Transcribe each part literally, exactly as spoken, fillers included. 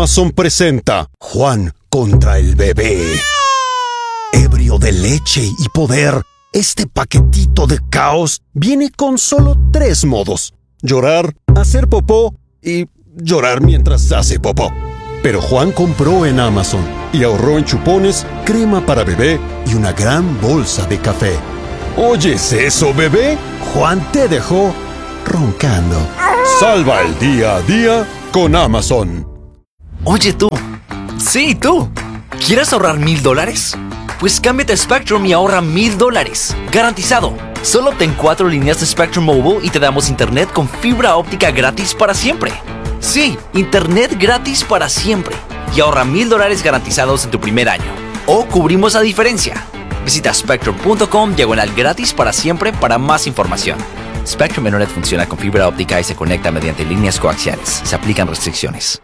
Amazon presenta Juan contra el bebé. Ebrio de leche y poder, este paquetito de caos viene con solo tres modos: llorar, hacer popó y llorar mientras hace popó. Pero Juan compró en Amazon y ahorró en chupones, crema para bebé y una gran bolsa de café. ¿Oyes eso, bebé? Juan te dejó roncando. Salva el día a día con Amazon. Oye tú, sí tú, ¿quieres ahorrar mil dólares? Pues cámbiate a Spectrum y ahorra mil dólares, garantizado. Solo obtén cuatro líneas de Spectrum Mobile y te damos internet con fibra óptica gratis para siempre. Sí, internet gratis para siempre. Y ahorra mil dólares garantizados en tu primer año. O cubrimos la diferencia. Visita spectrum punto com diagonal gratis para siempre para más información. Spectrum Internet funciona con fibra óptica y se conecta mediante líneas coaxiales. Se aplican restricciones.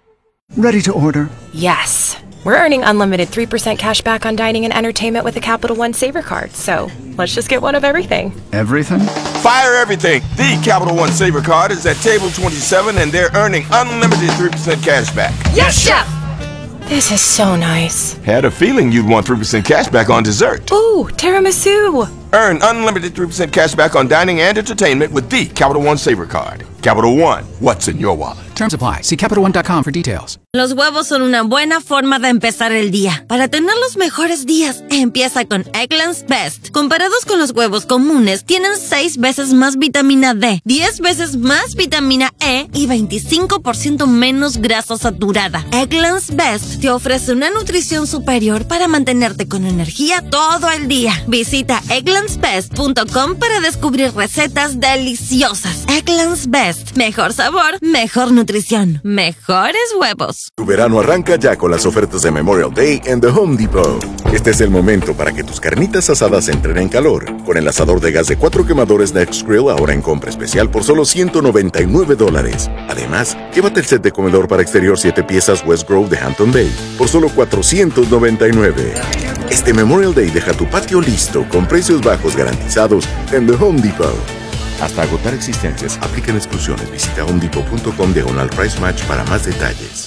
Ready to order? Yes. We're earning unlimited three percent cash back on dining and entertainment with a Capital One Saver card. So let's just get one of everything. Everything? Fire everything. The Capital One Saver card is at table twenty-seven and they're earning unlimited three percent cash back. Yes, Chef! This is so nice. Had a feeling you'd want three percent cash back on dessert. Ooh, tiramisu. Earn unlimited three percent cash back on dining and entertainment with the Capital One Saver card. Capital One, what's in your wallet? Terms apply. See Capital One dot com for details. Los huevos son una buena forma de empezar el día. Para tener los mejores días, empieza con Eggland's Best. Comparados con los huevos comunes, tienen seis veces más vitamina D, diez veces más vitamina E y veinticinco por ciento menos grasa saturada. Eggland's Best te ofrece una nutrición superior para mantenerte con energía todo el día. Visita egglands best punto com para descubrir recetas deliciosas. Eggland's Best. Mejor sabor, mejor nutrición, mejores huevos. Tu verano arranca ya con las ofertas de Memorial Day en The Home Depot. Este es el momento para que tus carnitas asadas entren en calor. Con el asador de gas de cuatro quemadores Next Grill ahora en compra especial por solo ciento noventa y nueve dólares. Además, llévate el set de comedor para exterior siete piezas West Grove de Hampton Bay por solo cuatrocientos noventa y nueve. Este Memorial Day deja tu patio listo con precios bajos garantizados en The Home Depot. Hasta agotar existencias, aplican exclusiones. Visita home depot punto com diagonal price match para más detalles.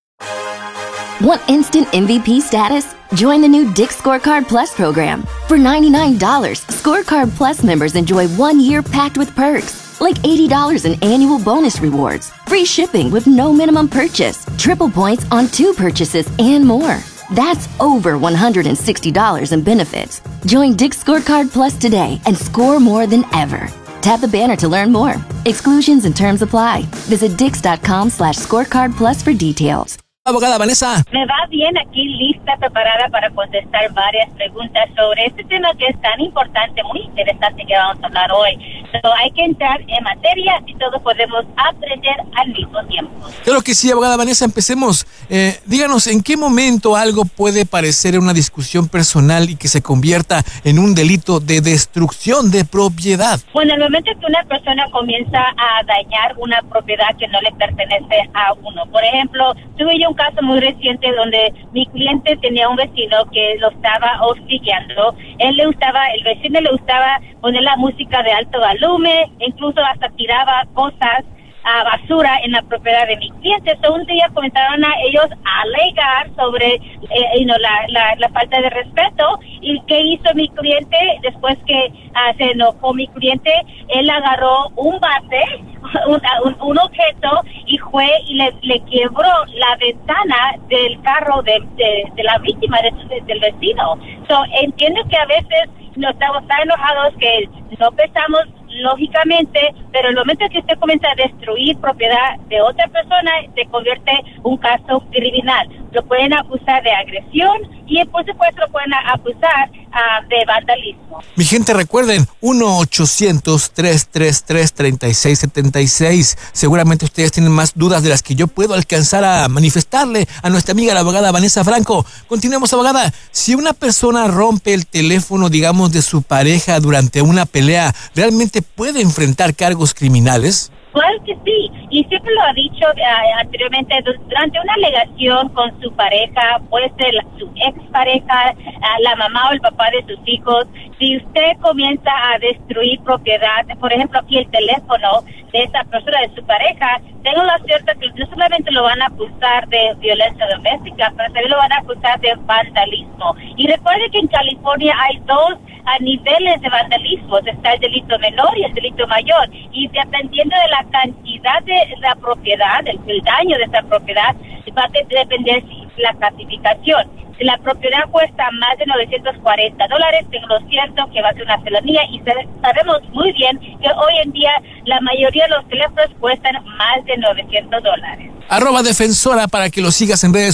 Want instant M V P status? Join the new Dick's Scorecard Plus program. For ninety-nine dollars, Scorecard Plus members enjoy one year packed with perks, like eighty dollars in annual bonus rewards, free shipping with no minimum purchase, triple points on two purchases, and more. That's over one hundred sixty dollars in benefits. Join Dick's Scorecard Plus today and score more than ever. Tap the banner to learn more. Exclusions and terms apply. Visit dix dot com slash scorecard plus for details. Abogada Vanessa. Me va bien aquí, lista, preparada para contestar varias preguntas sobre este tema que es tan importante, muy interesante que vamos a hablar hoy. So, hay que entrar en materia y todos podemos aprender al mismo tiempo. Claro que sí, abogada Vanessa, empecemos. Eh, díganos, ¿en qué momento algo puede parecer una discusión personal y que se convierta en un delito de destrucción de propiedad? Bueno, el momento que una persona comienza a dañar una propiedad que no le pertenece a uno. Por ejemplo, tuve yo un caso muy reciente donde mi cliente tenía un vecino que lo estaba hostigando. Él le gustaba, el vecino le gustaba poner la música de alto volumen, incluso hasta tiraba cosas a basura en la propiedad de mi cliente. Entonces un día comenzaron a ellos a alegar sobre eh, you know, la, la, la falta de respeto. ¿Y qué hizo mi cliente? Después que uh, se enojó mi cliente, él agarró un bate, un, un, un objeto, y fue y le, le quebró la ventana del carro de, de, de la víctima, de, de, del vecino. So, entiendo que a veces nos estamos tan enojados que no pensamos lógicamente, pero el momento que usted comienza a destruir propiedad de otra persona, se convierte en un caso criminal. Lo pueden acusar de agresión y por supuesto lo pueden acusar uh, de vandalismo. Mi gente, recuerden, uno ochocientos, trescientos treinta y tres, treinta y seis setenta y seis. Seguramente ustedes tienen más dudas de las que yo puedo alcanzar a manifestarle a nuestra amiga la abogada Vanessa Franco. Continuemos, abogada. Si una persona rompe el teléfono, digamos, de su pareja durante una pelea, ¿realmente puede enfrentar cargos criminales? Claro que sí, y siempre lo ha dicho uh, anteriormente, durante una alegación con su pareja, puede ser la, su expareja, uh, la mamá o el papá de sus hijos, si usted comienza a destruir propiedad, por ejemplo aquí el teléfono de esa persona, de su pareja, tengo la cierta que no solamente lo van a acusar de violencia doméstica, pero también lo van a acusar de vandalismo. Y recuerde que en California hay dos a niveles de vandalismo, está el delito menor y el delito mayor, y dependiendo de la cantidad de la propiedad, el, el daño de esa propiedad, va a depender la clasificación. Si la propiedad cuesta más de novecientos cuarenta dólares, tengo lo cierto que va a ser una felonía, y sabemos muy bien que hoy en día la mayoría de los teléfonos cuestan más de novecientos dólares. Arroba defensora para que lo sigas en redes